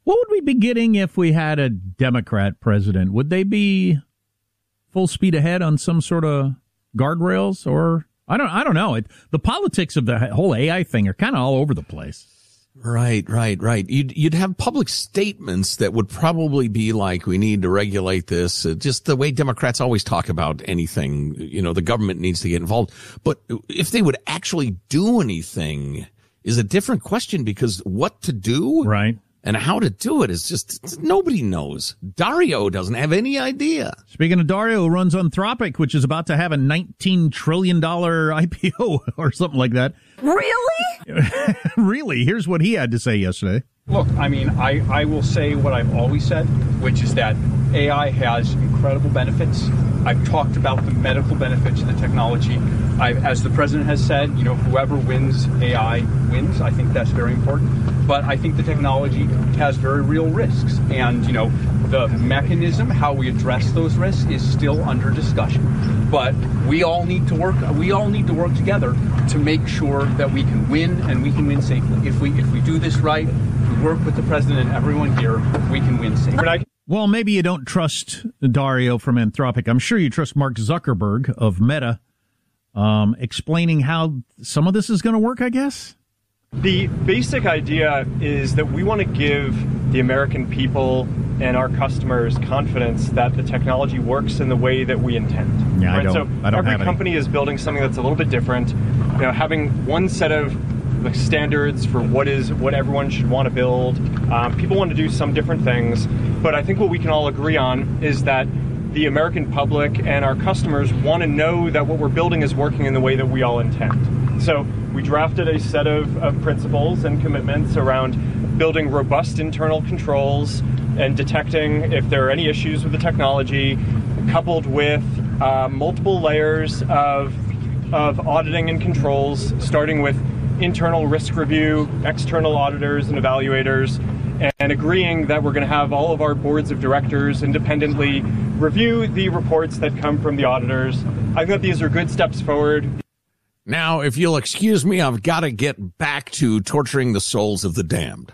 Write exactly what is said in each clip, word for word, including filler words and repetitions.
What would we be getting if we had a Democrat president? Would they be full speed ahead on some sort of guardrails, or I don't I don't know. It, the politics of the whole A I thing are kind of all over the place. Right, right, right. You'd, you'd have public statements that would probably be like, we need to regulate this. Uh, just the way Democrats always talk about anything, you know, the government needs to get involved. But if they would actually do anything is a different question, because what to do right. and how to do it is just, nobody knows. Dario doesn't have any idea. Speaking of Dario, who runs Anthropic, which is about to have a nineteen trillion dollars I P O or something like that. Really? Really? Here's what he had to say yesterday. Look, I mean, I, I will say what I've always said, which is that A I has incredible benefits. I've talked about the medical benefits of the technology. I, as the president has said, you know, whoever wins A I wins. I think that's very important. But I think the technology has very real risks. And, you know, the mechanism, how we address those risks, is still under discussion. But we all need to work. We all need to work together to make sure that we can win, and we can win safely. If we if we do this right, we work with the president and everyone here, we can win safely. Well, maybe you don't trust Dario from Anthropic. I'm sure you trust Mark Zuckerberg of Meta, um, explaining how some of this is going to work, I guess. The basic idea is that we want to give the American people and our customers confidence that the technology works in the way that we intend. Yeah, right? I don't, so I don't every have company any. is building something that's a little bit different. You know, having one set of like standards for what is what everyone should want to build. Um, people want to do some different things, but I think what we can all agree on is that the American public and our customers want to know that what we're building is working in the way that we all intend. So we drafted a set of, of principles and commitments around building robust internal controls and detecting if there are any issues with the technology, coupled with uh, multiple layers of, of auditing and controls, starting with internal risk review, external auditors and evaluators, and agreeing that we're going to have all of our boards of directors independently review the reports that come from the auditors. I think that these are good steps forward. Now, if you'll excuse me, I've got to get back to torturing the souls of the damned.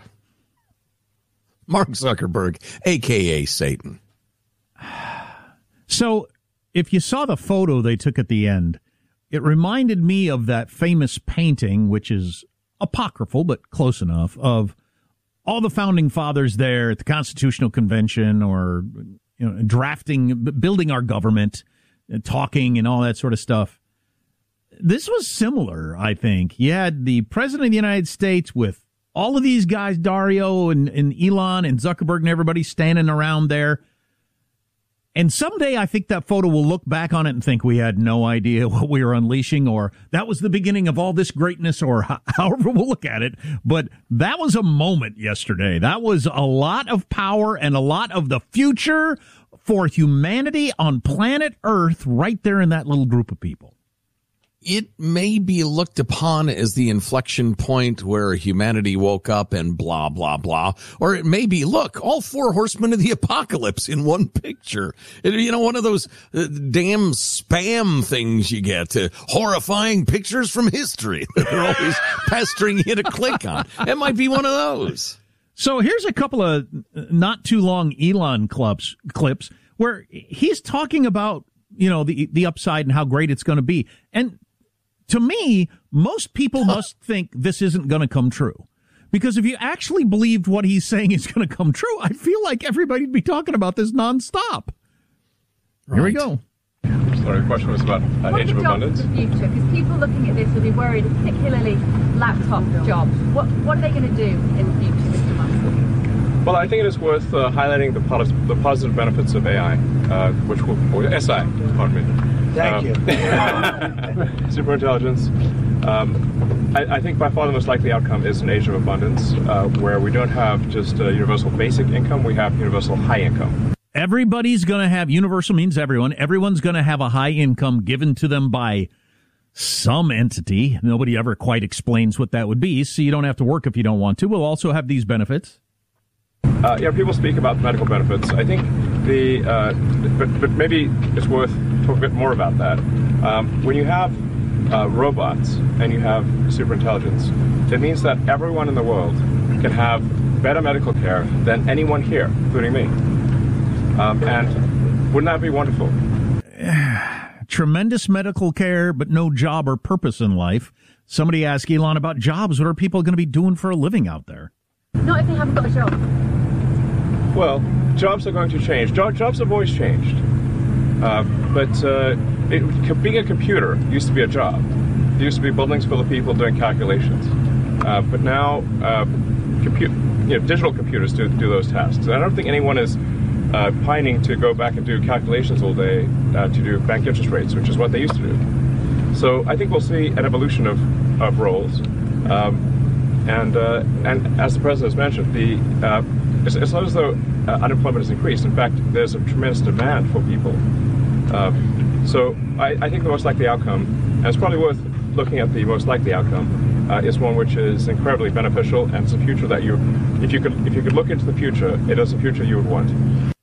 Mark Zuckerberg, a k a. Satan. So, if you saw the photo they took at the end, it reminded me of that famous painting, which is apocryphal, but close enough, of all the founding fathers there at the Constitutional Convention, or you know, drafting, building our government, and talking and all that sort of stuff. This was similar, I think. You had the President of the United States with all of these guys, Dario and, and Elon and Zuckerberg and everybody standing around there. And someday I think that photo will look back on it and think we had no idea what we were unleashing, or that was the beginning of all this greatness, or ho- however we'll look at it. But that was a moment yesterday. That was a lot of power and a lot of the future for humanity on planet Earth right there in that little group of people. It may be looked upon as the inflection point where humanity woke up and blah, blah, blah. Or it may be, look, all four horsemen of the apocalypse in one picture. You know, one of those uh, damn spam things you get, uh, horrifying pictures from history that they're always pestering you to click on. It might be one of those. So here's a couple of not too long Elon clips, clips where he's talking about, you know, the, the upside and how great it's going to be. And to me, most people must think this isn't going to come true. Because if you actually believed what he's saying is going to come true, I feel like everybody'd be talking about this nonstop. Right. Here we go. Sorry, the question was about uh, age of abundance. What are the jobs of the future? Because people looking at this will be worried, particularly laptop jobs. What what are they going to do in the future, Mister Musk? Well, I think it is worth uh, highlighting the, pos- the positive benefits of A I, uh, which will, or S I, pardon me. Thank um, you. Superintelligence. Um, I, I think by far the most likely outcome is an age of abundance, uh, where we don't have just uh, universal basic income, we have universal high income. Everybody's going to have, universal means everyone, everyone's going to have a high income given to them by some entity. Nobody ever quite explains what that would be, so you don't have to work if you don't want to. We'll also have these benefits. Uh, yeah, people speak about medical benefits. I think the, uh, but, but maybe it's worth talking a bit more about that. Um, when you have uh, robots and you have superintelligence, it means that everyone in the world can have better medical care than anyone here, including me. Um, and wouldn't that be wonderful? Tremendous medical care, but no job or purpose in life. Somebody asked Elon about jobs. What are people going to be doing for a living out there? Not if they haven't got a job. Well, jobs are going to change. Jo- jobs have always changed. Uh, but uh, it, being a computer used to be a job. There used to be buildings full of people doing calculations. Uh, but now, uh, compu- you know, digital computers do, do those tasks. And I don't think anyone is uh, pining to go back and do calculations all day uh, to do bank interest rates, which is what they used to do. So I think we'll see an evolution of, of roles. Um, and uh, and as the president has mentioned, the uh, it's, it's not as though uh, unemployment has increased. In fact, there's a tremendous demand for people. Um, so I, I think the most likely outcome, and it's probably worth looking at the most likely outcome, uh, is one which is incredibly beneficial, and it's a future that you, if you could, if you could look into the future, it is a future you would want.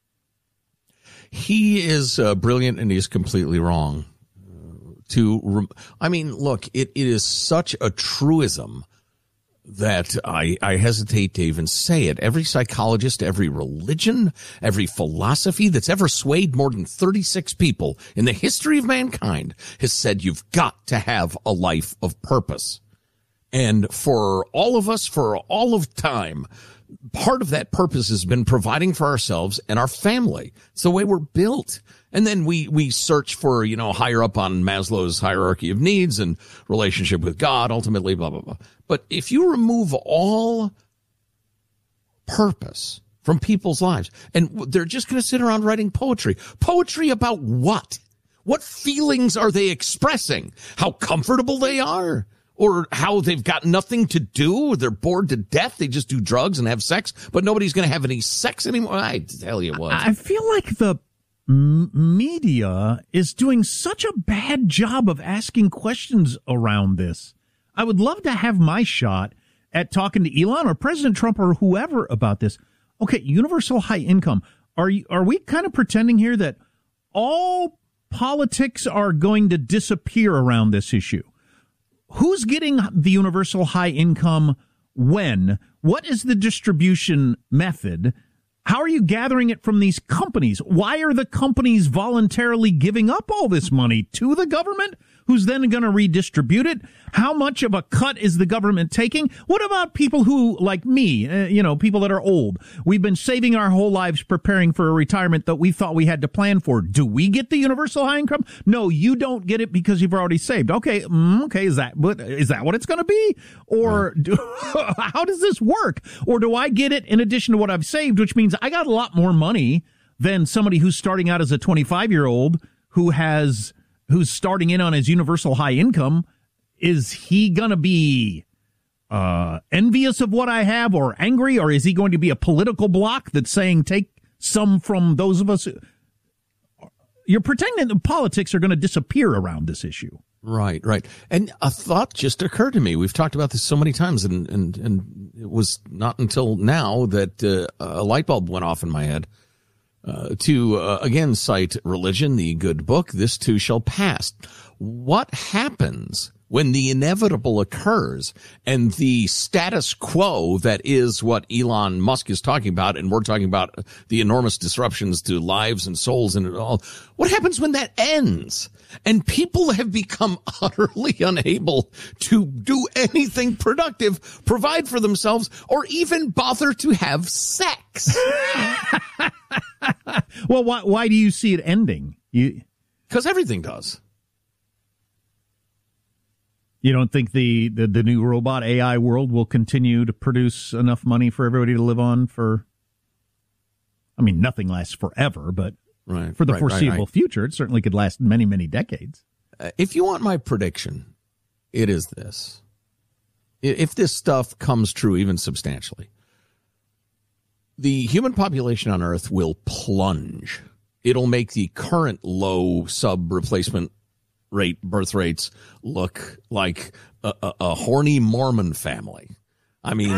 He is uh, brilliant, and he's completely wrong. To, I mean, look, it, it is such a truism that I, I hesitate to even say it. Every psychologist, every religion, every philosophy that's ever swayed more than thirty-six people in the history of mankind has said you've got to have a life of purpose. And for all of us, for all of time, part of that purpose has been providing for ourselves and our family. It's the way we're built. And then we, we search for, you know, higher up on Maslow's hierarchy of needs and relationship with God, ultimately, blah, blah, blah. But if you remove all purpose from people's lives, and they're just going to sit around writing poetry, poetry about what? What feelings are they expressing? How comfortable they are? Or how they've got nothing to do, they're bored to death, they just do drugs and have sex, but nobody's going to have any sex anymore? I tell you what. I feel like the m- media is doing such a bad job of asking questions around this. I would love to have my shot at talking to Elon or President Trump or whoever about this. Okay, universal high income. Are you, are we kind of pretending here that all politics are going to disappear around this issue? Who's getting the universal high income when? What is the distribution method? How are you gathering it from these companies? Why are the companies voluntarily giving up all this money to the government, who's then going to redistribute it? How much of a cut is the government taking? What about people who, like me, uh, you know, people that are old? We've been saving our whole lives preparing for a retirement that we thought we had to plan for. Do we get the universal high income? No, you don't get it because you've already saved. Okay, mm, okay, is that what is that what it's going to be? Or do, how does this work? Or do I get it in addition to what I've saved, which means I got a lot more money than somebody who's starting out as a twenty-five-year-old who has who's starting in on his universal high income? Is he going to be uh, envious of what I have or angry, or is he going to be a political bloc that's saying take some from those of us? You're pretending that politics are going to disappear around this issue. Right, right. And a thought just occurred to me. We've talked about this so many times, and, and, and it was not until now that uh, a light bulb went off in my head. Uh, to, uh, again, cite Religion, the good book, This Too Shall Pass. What happens when the inevitable occurs and the status quo that is what Elon Musk is talking about, and we're talking about the enormous disruptions to lives and souls and all, what happens when that ends? And people have become utterly unable to do anything productive, provide for themselves, or even bother to have sex. Well, why, why do you see it ending? You, because everything does. You don't think the, the, the new robot A I world will continue to produce enough money for everybody to live on for, I mean, nothing lasts forever, but right, for the right, foreseeable right, right. future, it certainly could last many, many decades. Uh, if you want my prediction, it is this. If this stuff comes true, even substantially, the human population on Earth will plunge. It'll make the current low sub-replacement rate birth rates look like a, a, a horny Mormon family. I mean,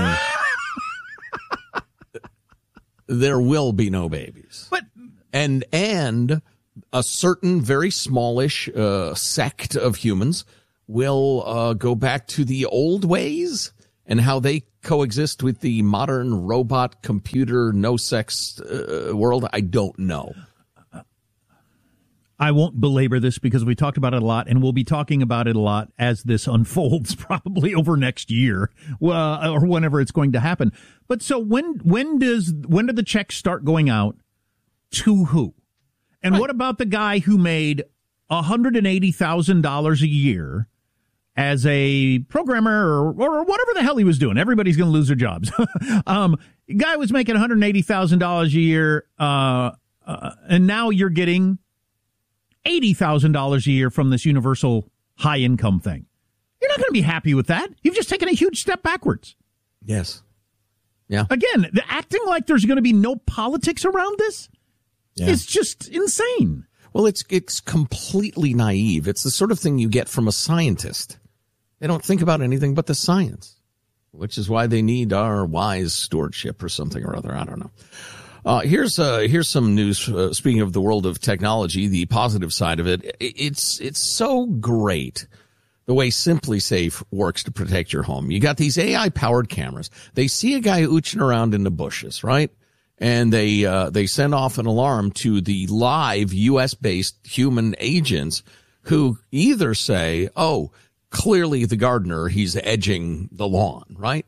there will be no babies. But and and a certain very smallish uh, sect of humans will uh, go back to the old ways and how they coexist with the modern robot computer no sex uh, world, I don't know. I won't belabor this because we talked about it a lot, and we'll be talking about it a lot as this unfolds, probably over next year, uh, or whenever it's going to happen. But so when when does when do the checks start going out to who? And right. What about the guy who made one hundred eighty thousand dollars a year as a programmer or, or whatever the hell he was doing? Everybody's going to lose their jobs. um, guy was making one hundred eighty thousand dollars a year, uh, uh, and now you're getting eighty thousand dollars a year from this universal high income thing. You're not going to be happy with that. You've just taken a huge step backwards. Yes. Yeah. Again, the acting like there's going to be no politics around this yeah. is just insane. Well, it's it's completely naive. It's the sort of thing you get from a scientist. They don't think about anything but the science, which is why they need our wise stewardship or something or other. I don't know. Uh, here's uh, here's some news. Uh, speaking of the world of technology, the positive side of it, it's it's so great the way SimpliSafe works to protect your home. You got these A I-powered cameras. They see a guy ooching around in the bushes, right? And they uh, they send off an alarm to the live U S-based human agents who either say, oh, clearly the gardener, he's edging the lawn, right?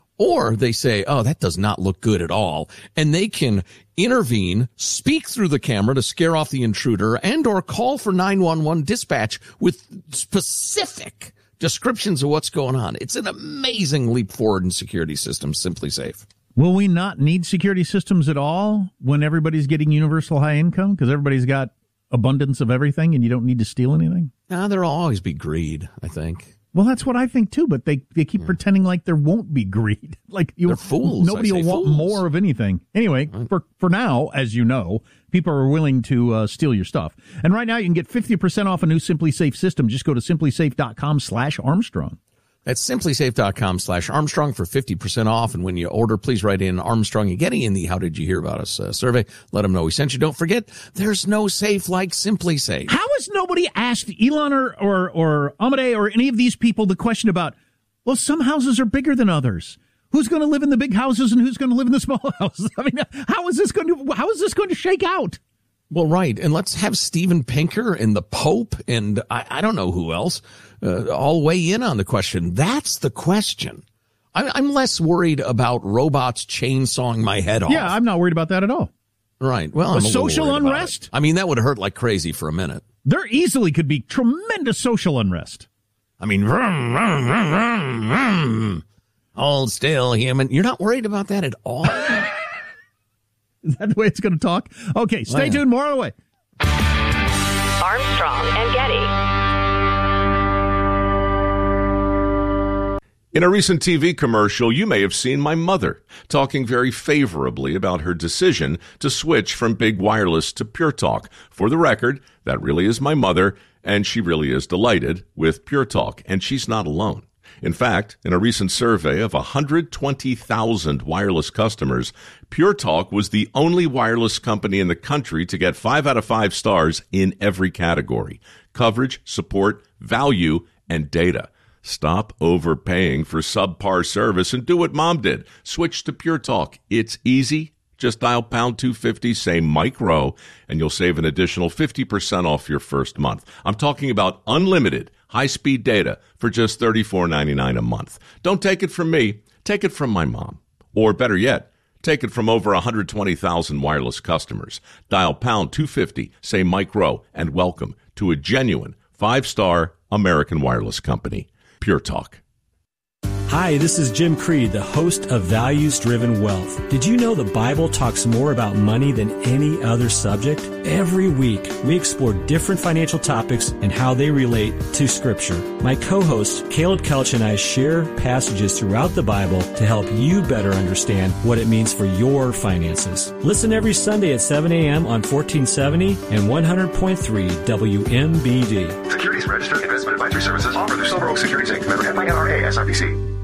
Or they say, oh, that does not look good at all. And they can intervene, speak through the camera to scare off the intruder, and or call for nine one one dispatch with specific descriptions of what's going on. It's an amazing leap forward in security systems, SimpliSafe. Will we not need security systems at all when everybody's getting universal high income? Because everybody's got abundance of everything and you don't need to steal anything? Nah, there'll always be greed, I think. Well, that's what I think, too, but they, they keep yeah. pretending like there won't be greed. Like you, They're fools. Nobody will fools. want more of anything. Anyway, right. for, for now, as you know, people are willing to uh, steal your stuff. And right now you can get fifty percent off a new SimpliSafe system. Just go to SimpliSafe.com slash Armstrong. That's SimpliSafe.com slash Armstrong for fifty percent off. And when you order, please write in Armstrong and Getty in the How Did You Hear About Us uh, survey. Let them know we sent you. Don't forget, there's no safe like SimpliSafe. How has nobody asked Elon or, or, or Amade or any of these people the question about, well, some houses are bigger than others. Who's going to live in the big houses and who's going to live in the small houses? I mean, how is this going to, how is this going to shake out? Well, right. And let's have Steven Pinker and the Pope and I, I don't know who else uh, all weigh in on the question. That's the question. I, I'm less worried about robots chainsawing my head off. Yeah, I'm not worried about that at all. Right. Well, I'm a social unrest? I mean, that would hurt like crazy for a minute. There easily could be tremendous social unrest. I mean, vroom, vroom, vroom, vroom, vroom. Hold still, human. You're not worried about that at all? Is that the way it's going to talk? Okay, stay oh, yeah. tuned. More on the way. Armstrong and Getty. In a recent T V commercial, you may have seen my mother talking very favorably about her decision to switch from big wireless to Pure Talk. For the record, that really is my mother, and she really is delighted with Pure Talk, and she's not alone. In fact, in a recent survey of one hundred twenty thousand wireless customers, Pure Talk was the only wireless company in the country to get five out of five stars in every category: coverage, support, value, and data. Stop overpaying for subpar service and do what Mom did. Switch to Pure Talk. It's easy. Just dial pound two fifty, say Mike Rowe, and you'll save an additional fifty percent off your first month. I'm talking about unlimited high-speed data for just thirty-four ninety-nine a month. Don't take it from me. Take it from my mom. Or better yet, take it from over one hundred twenty thousand wireless customers. Dial pound two fifty, say Mike Rowe, and welcome to a genuine five-star American wireless company. Pure Talk. Hi, this is Jim Creed, the host of Values Driven Wealth. Did you know the Bible talks more about money than any other subject? Every week, we explore different financial topics and how they relate to Scripture. My co-host, Caleb Kelch, and I share passages throughout the Bible to help you better understand what it means for your finances. Listen every Sunday at seven a.m. on fourteen seventy and one hundred point three W M B D. Securities Registered Investment Advisory Services offered through Silver Oak Securities Incorporated. Member F I N R A S I P C.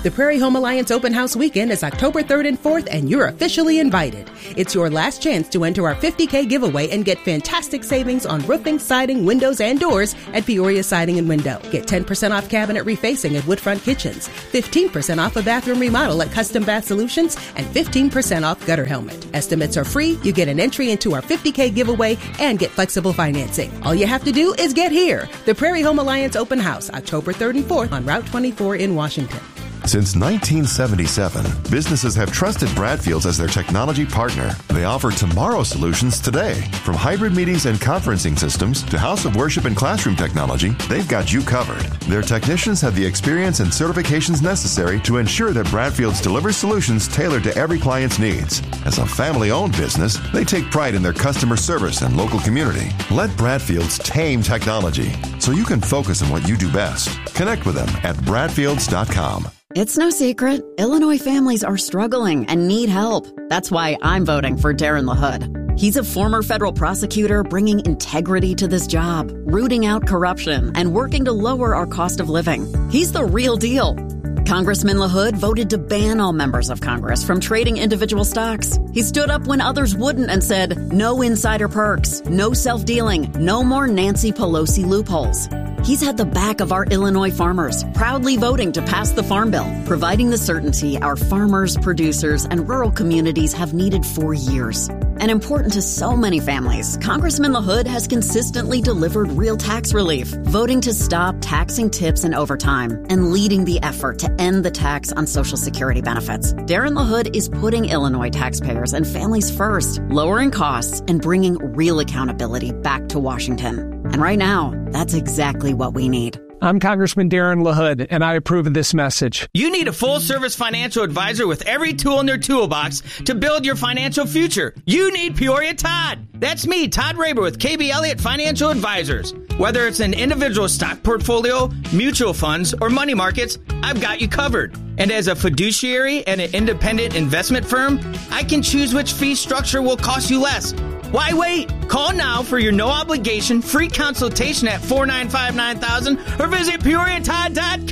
The Prairie Home Alliance Open House Weekend is October third and fourth, and you're officially invited. It's your last chance to enter our fifty K giveaway and get fantastic savings on roofing, siding, windows, and doors at Peoria Siding and Window. Get ten percent off cabinet refacing at Woodfront Kitchens, fifteen percent off a bathroom remodel at Custom Bath Solutions, and fifteen percent off gutter helmet. Estimates are free. You get an entry into our fifty K giveaway and get flexible financing. All you have to do is get here. The Prairie Home Alliance Open House, October third and fourth on Route twenty-four in Washington. Since nineteen seventy-seven, businesses have trusted Bradfields as their technology partner. They offer tomorrow solutions today. From hybrid meetings and conferencing systems to house of worship and classroom technology, they've got you covered. Their technicians have the experience and certifications necessary to ensure that Bradfields delivers solutions tailored to every client's needs. As a family-owned business, they take pride in their customer service and local community. Let Bradfields tame technology so you can focus on what you do best. Connect with them at bradfields dot com. It's no secret, Illinois families are struggling and need help. That's why I'm voting for Darren LaHood. He's a former federal prosecutor bringing integrity to this job, rooting out corruption, and working to lower our cost of living. He's the real deal. Congressman LaHood voted to ban all members of Congress from trading individual stocks. He stood up when others wouldn't and said, no insider perks, no self-dealing, no more Nancy Pelosi loopholes. He's had the back of our Illinois farmers, proudly voting to pass the Farm Bill, providing the certainty our farmers, producers, and rural communities have needed for years. And important to so many families, Congressman LaHood has consistently delivered real tax relief, voting to stop taxing tips and overtime, and leading the effort to end the tax on Social Security benefits. Darren LaHood is putting Illinois taxpayers and families first, lowering costs and bringing real accountability back to Washington. And right now, that's exactly what we need. I'm Congressman Darren LaHood, and I approve of this message. You need a full-service financial advisor with every tool in their toolbox to build your financial future. You need Peoria Todd. That's me, Todd Raber with K B Elliott Financial Advisors. Whether it's an individual stock portfolio, mutual funds, or money markets, I've got you covered. And as a fiduciary and an independent investment firm, I can choose which fee structure will cost you less. Why wait? Call now for your no-obligation free consultation at four nine five, nine thousand or visit peoria todd dot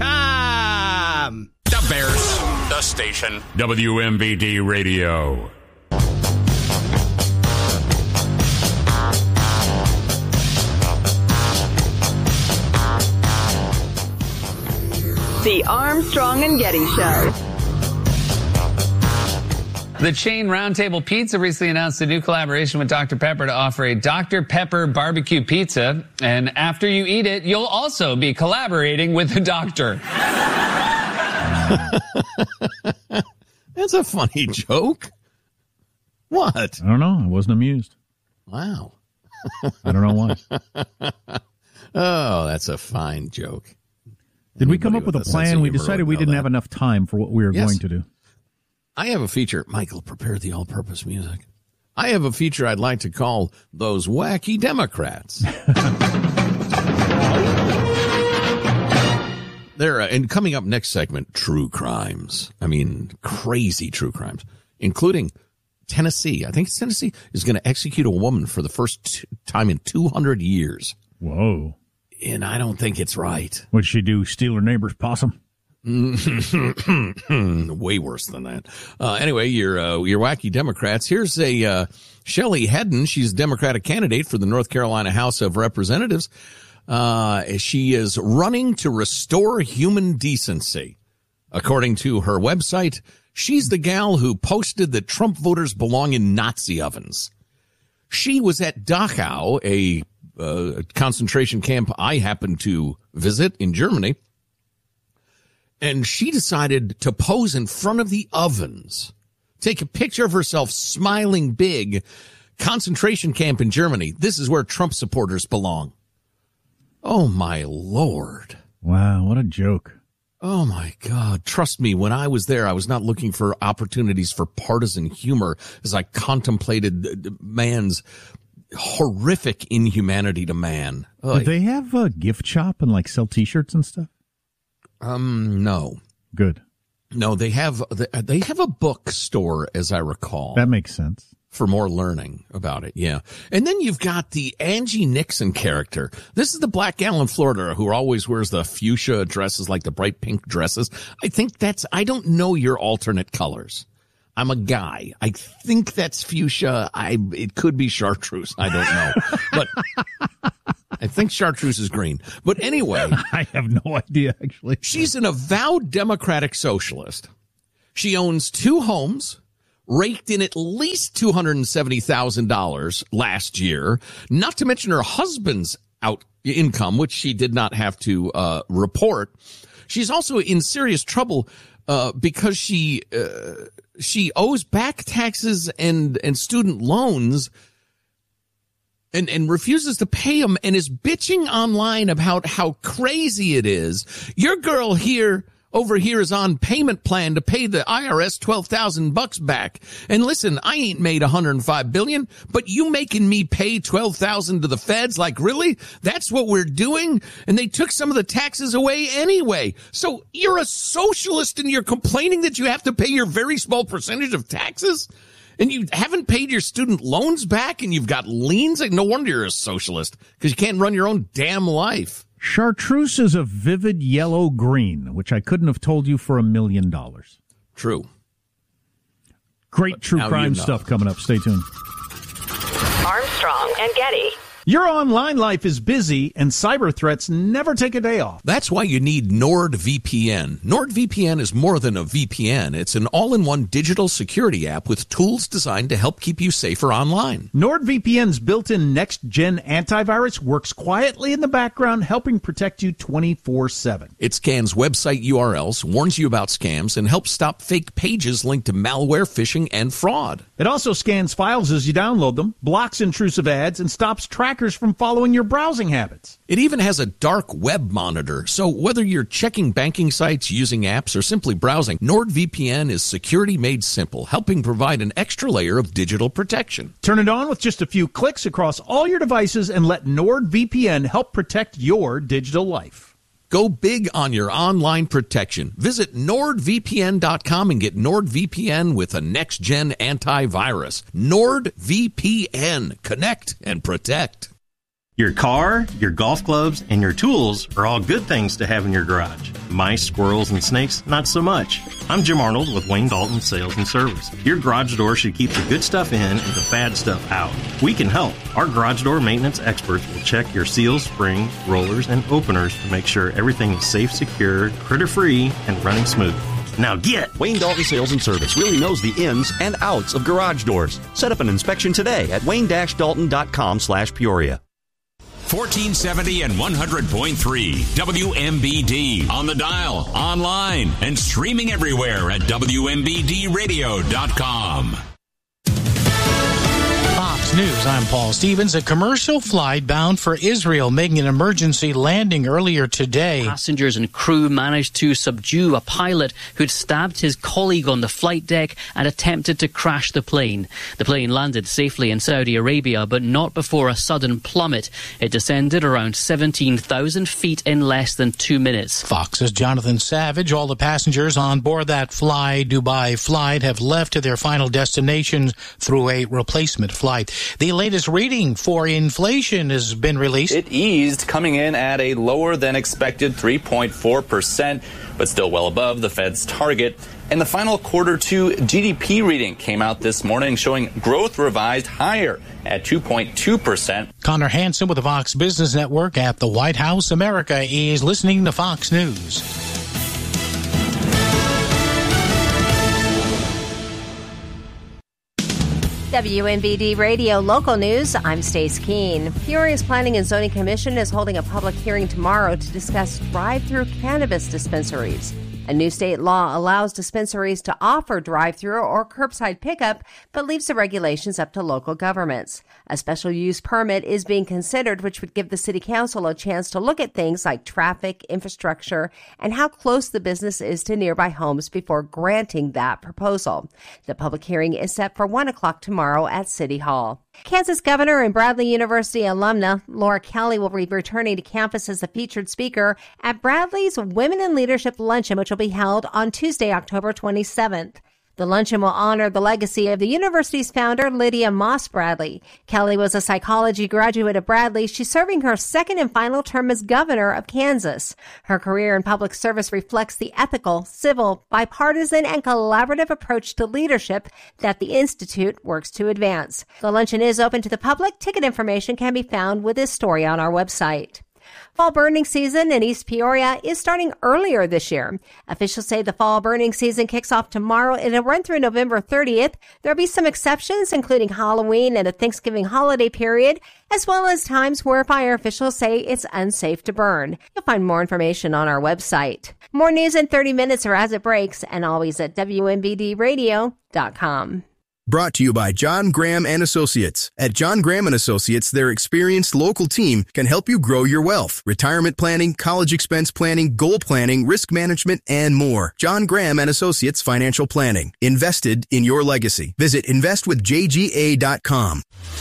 com. The Bears, the station, W M V D Radio. The Armstrong and Getty Show. The chain Roundtable Pizza recently announced a new collaboration with Doctor Pepper to offer a Doctor Pepper barbecue pizza. And after you eat it, you'll also be collaborating with the doctor. That's a funny joke. What? I don't know. I wasn't amused. Wow. I don't know why. Oh, that's a fine joke. Did Anybody we come up with, with a plan? We decided we didn't that. have enough time for what we were yes. going to do. I have a feature. Michael, prepare the all-purpose music. I have a feature I'd like to call Those Wacky Democrats. There, uh, and coming up next segment, true crimes. I mean, crazy true crimes, including Tennessee. I think Tennessee is going to execute a woman for the first t- time in two hundred years. Whoa. And I don't think it's right. What'd she do, steal her neighbor's possum? Way worse than that. Uh, anyway, your uh, your wacky Democrats. Here's a uh, Shelley Hedden. She's a Democratic candidate for the North Carolina House of Representatives. Uh, she is running to restore human decency. According to her website, she's the gal who posted that Trump voters belong in Nazi ovens. She was at Dachau, a uh, concentration camp I happened to visit in Germany. And she decided to pose in front of the ovens, take a picture of herself smiling big. Concentration camp in Germany. This is where Trump supporters belong. Oh, my Lord. Wow, what a joke. Oh, my God. Trust me, when I was there, I was not looking for opportunities for partisan humor as I contemplated man's horrific inhumanity to man. Do they have a gift shop and, like, sell T-shirts and stuff? Um, no. Good. No, they have they have a bookstore, as I recall. That makes sense. for more learning about it. Yeah. And then you've got the Angie Nixon character. This is the black gal in Florida who always wears the fuchsia dresses, like the bright pink dresses. I think that's, I don't know your alternate colors. I'm a guy. I think that's fuchsia. I, it could be chartreuse. I don't know, but I think chartreuse is green. But anyway, I have no idea, actually. She's an avowed Democratic socialist. She owns two homes, raked in at least two hundred seventy thousand dollars last year, not to mention her husband's out income, which she did not have to uh, report. She's also in serious trouble uh, because she uh, she owes back taxes and, and student loans and, and refuses to pay them and is bitching online about how crazy it is. Your girl here over here is on payment plan to pay the I R S twelve thousand bucks back. And listen, I ain't made one hundred five billion, but you making me pay twelve thousand to the feds? Like, really? That's what we're doing? And they took some of the taxes away anyway. So you're a socialist and you're complaining that you have to pay your very small percentage of taxes? And you haven't paid your student loans back and you've got liens? Like, no wonder you're a socialist, because you can't run your own damn life. Chartreuse is a vivid yellow green, which I couldn't have told you for a million dollars. True. Great But true now crime you know. stuff coming up. Stay tuned. Armstrong and Getty. Your online life is busy, and cyber threats never take a day off. That's why you need NordVPN. NordVPN is more than a V P N. It's an all-in-one digital security app with tools designed to help keep you safer online. NordVPN's built-in next-gen antivirus works quietly in the background, helping protect you twenty-four seven. It scans website U R Ls, warns you about scams, and helps stop fake pages linked to malware, phishing, and fraud. It also scans files as you download them, blocks intrusive ads, and stops trackers from following your browsing habits. It even has a dark web monitor, so whether you're checking banking sites, using apps, or simply browsing, NordVPN is security made simple, helping provide an extra layer of digital protection. Turn it on with just a few clicks across all your devices and let NordVPN help protect your digital life. Go big on your online protection. Visit nord V P N dot com and get NordVPN with a next-gen antivirus. NordVPN. Connect and protect. Your car, your golf clubs, and your tools are all good things to have in your garage. Mice, squirrels, and snakes, not so much. I'm Jim Arnold with Wayne Dalton Sales and Service. Your garage door should keep the good stuff in and the bad stuff out. We can help. Our garage door maintenance experts will check your seals, springs, rollers, and openers to make sure everything is safe, secure, critter-free, and running smooth. Now get! Wayne Dalton Sales and Service really knows the ins and outs of garage doors. Set up an inspection today at wayne dash dalton dot com slash Peoria. fourteen seventy and one hundred point three W M B D. On the dial, online, and streaming everywhere at W M B D radio dot com. Fox News, I'm Paul Stevens. A commercial flight bound for Israel making an emergency landing earlier today. Passengers and crew managed to subdue a pilot who'd stabbed his colleague on the flight deck and attempted to crash the plane. The plane landed safely in Saudi Arabia, but not before a sudden plummet. It descended around seventeen thousand feet in less than two minutes. Fox's Jonathan Savage. All the passengers on board that Fly Dubai flight have left to their final destinations through a replacement flight. The latest reading for inflation has been released. It eased, coming in at a lower than expected three point four percent, but still well above the Fed's target. And the final quarter two G D P reading came out this morning, showing growth revised higher at two point two percent. Connor Hansen with the Fox Business Network at the White House. America is listening to Fox News. W M B D Radio Local News, I'm Stace Keene. Peoria's Planning and Zoning Commission is holding a public hearing tomorrow to discuss drive-through cannabis dispensaries. A new state law allows dispensaries to offer drive-through or curbside pickup, but leaves the regulations up to local governments. A special use permit is being considered, which would give the city council a chance to look at things like traffic, infrastructure, and how close the business is to nearby homes before granting that proposal. The public hearing is set for one o'clock tomorrow at City Hall. Kansas Governor and Bradley University alumna Laura Kelly will be returning to campus as a featured speaker at Bradley's Women in Leadership Luncheon, which will be held on Tuesday, October twenty-seventh. The luncheon will honor the legacy of the university's founder, Lydia Moss Bradley. Kelly was a psychology graduate of Bradley. She's serving her second and final term as governor of Kansas. Her career in public service reflects the ethical, civil, bipartisan, and collaborative approach to leadership that the Institute works to advance. The luncheon is open to the public. Ticket information can be found with this story on our website. Fall burning season in East Peoria is starting earlier this year. Officials say the fall burning season kicks off tomorrow and it'll run through November thirtieth. There'll be some exceptions, including Halloween and the Thanksgiving holiday period, as well as times where fire officials say it's unsafe to burn. You'll find more information on our website. More news in thirty minutes or as it breaks, and always at W M B D radio dot com. Brought to you by John Graham and Associates. At John Graham and Associates, their experienced local team can help you grow your wealth. Retirement planning, college expense planning, goal planning, risk management, and more. John Graham and Associates Financial Planning. Invested in your legacy. Visit invest with J G A dot com.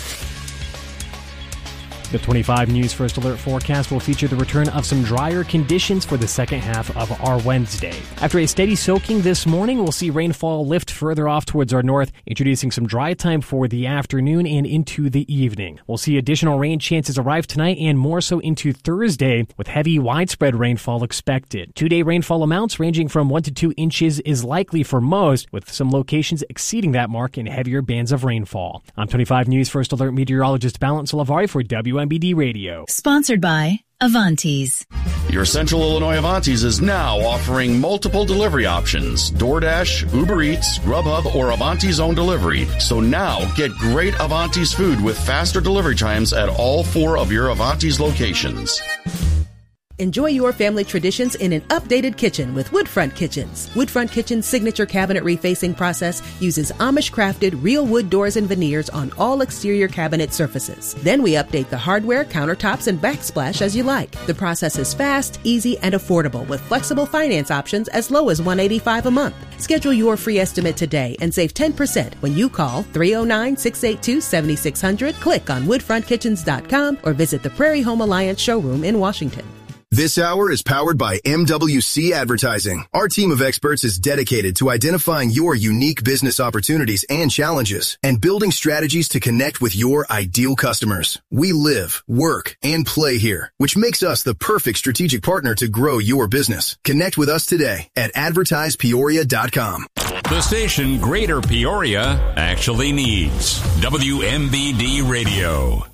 The twenty-five News First Alert forecast will feature the return of some drier conditions for the second half of our Wednesday. After a steady soaking this morning, we'll see rainfall lift further off towards our north, introducing some dry time for the afternoon and into the evening. We'll see additional rain chances arrive tonight and more so into Thursday, with heavy widespread rainfall expected. Two-day rainfall amounts ranging from one to two inches is likely for most, with some locations exceeding that mark in heavier bands of rainfall. I'm twenty-five News First Alert meteorologist Balint Salavari for W M B D Radio. Sponsored by Avantis. Your Central Illinois Avantis is now offering multiple delivery options: DoorDash, Uber Eats, Grubhub, or Avantis Own Delivery. So now get great Avantis food with faster delivery times at all four of your Avantis locations. Enjoy your family traditions in an updated kitchen with Woodfront Kitchens. Woodfront Kitchen's signature cabinet refacing process uses Amish-crafted real wood doors and veneers on all exterior cabinet surfaces. Then we update the hardware, countertops, and backsplash as you like. The process is fast, easy, and affordable with flexible finance options as low as one hundred eighty-five dollars a month. Schedule your free estimate today and save ten percent when you call three oh nine, six eight two, seven six zero zero, click on woodfront kitchens dot com, or visit the Prairie Home Alliance showroom in Washington. This hour is powered by M W C Advertising. Our team of experts is dedicated to identifying your unique business opportunities and challenges and building strategies to connect with your ideal customers. We live, work, and play here, which makes us the perfect strategic partner to grow your business. Connect with us today at advertise peoria dot com. The station Greater Peoria actually needs. W M B D Radio.